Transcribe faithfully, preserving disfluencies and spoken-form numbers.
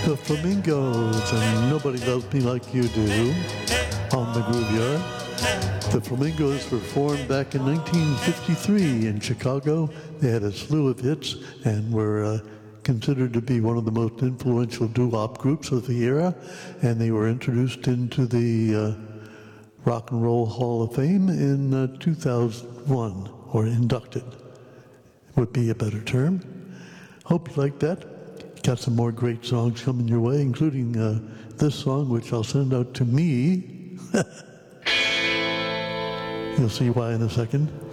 The Flamingos and Nobody Loves Me Like You Do on the Grooveyard. The Flamingos were formed back in nineteen fifty-three in Chicago. They had a slew of hits and were uh, considered to be one of the most influential doo-wop groups of the era, and they were introduced into the uh, Rock and Roll Hall of Fame in uh, two thousand one, or inducted would be a better term. Hope you like that. Got some more great songs coming your way, including uh, this song, which I'll send out to me. You'll see why in a second.